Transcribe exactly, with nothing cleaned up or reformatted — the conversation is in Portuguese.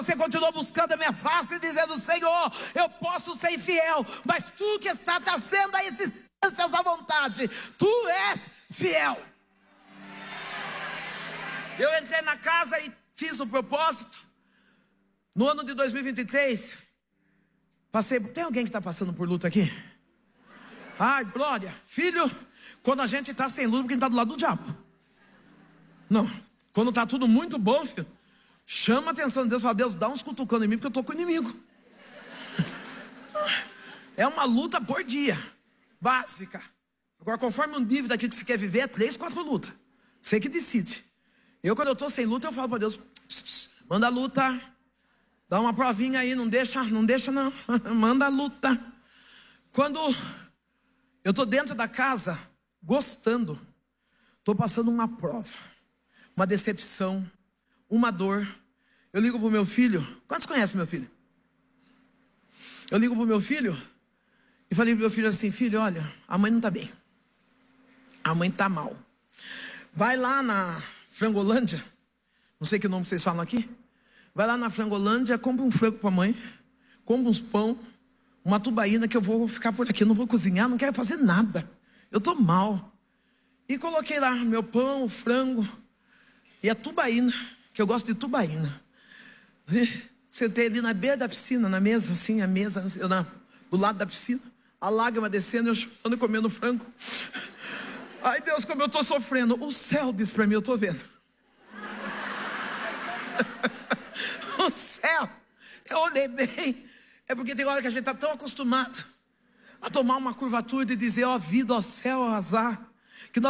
Você continuou buscando a minha face e dizendo: Senhor, eu posso ser infiel, mas tu que está trazendo a existência à vontade, tu és fiel. Eu entrei na casa e fiz o propósito. No ano de dois mil e vinte e três, passei... Tem alguém que está passando por luta aqui? Ai, glória. Filho, quando a gente está sem luta, porque a gente está do lado do diabo. Não, quando está tudo muito bom, filho, chama a atenção de Deus, fala: Deus, dá uns cutucando em mim, porque eu estou com o inimigo. É uma luta por dia, básica. Agora, conforme o nível daquilo que você quer viver, é três, quatro lutas. Você que decide. Eu, quando eu estou sem luta, eu falo para Deus: pss, pss, manda a luta, dá uma provinha aí, não deixa, não deixa não, manda a luta. Quando eu estou dentro da casa, gostando, estou passando uma prova, uma decepção, uma dor. Eu ligo para o meu filho. Quantos conhecem meu filho? Eu ligo para o meu filho e falei para o meu filho assim: filho, olha, a mãe não está bem, a mãe está mal. Vai lá na Frangolândia, não sei que nome vocês falam aqui. Vai lá na Frangolândia, compra um frango para a mãe, compra uns pão, uma tubaína, que eu vou ficar por aqui, não vou cozinhar, não quero fazer nada, eu estou mal. E coloquei lá meu pão, o frango e a tubaína, que eu gosto de tubaína. E sentei ali na beira da piscina, na mesa, assim, a mesa, eu na, do lado da piscina, a lágrima descendo, eu chorando e comendo frango. Ai, Deus, como eu estou sofrendo. O céu diz para mim: eu estou vendo. O céu, eu olhei bem. É porque tem hora que a gente está tão acostumado a tomar uma curvatura e dizer: ó vida, ó céu, ó azar, que nós